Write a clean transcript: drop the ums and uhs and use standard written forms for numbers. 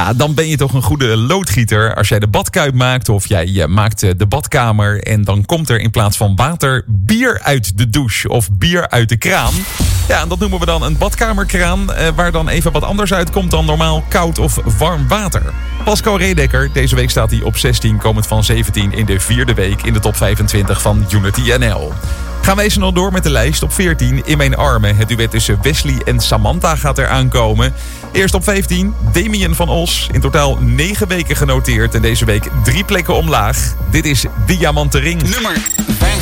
Ja, dan ben je toch een goede loodgieter als jij de badkuip maakt of jij maakt de badkamer en dan komt er in plaats van water bier uit de douche of bier uit de kraan. Ja, en dat noemen we dan een badkamerkraan waar dan even wat anders uitkomt dan normaal koud of warm water. Pascal Redeker, deze week staat hij op 16, komend van 17 in de 4e week in de top 25 van Unity NL. Gaan we eens nog door met de lijst. Op 14, In Mijn Armen. Het duet tussen Wesley en Samantha gaat er aankomen. Eerst op 15, Damien van Os. In totaal 9 weken genoteerd en deze week 3 plekken omlaag. Dit is Diamanten Ring. Nummer 5.